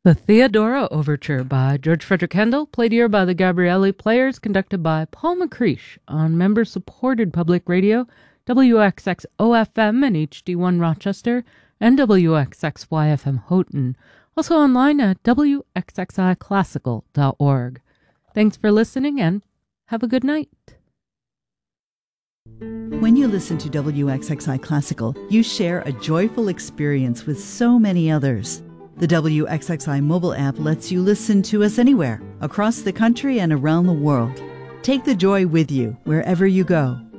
The Theodora Overture by George Frederick Handel, played here by the Gabrielli Players, conducted by Paul McCreesh on member-supported public radio, WXXOFM and HD1 Rochester, and WXXYFM Houghton. Also online at WXXIClassical.org. Thanks for listening and have a good night. When you listen to WXXI Classical, you share a joyful experience with so many others. The WXXI mobile app lets you listen to us anywhere, across the country and around the world. Take the joy with you wherever you go.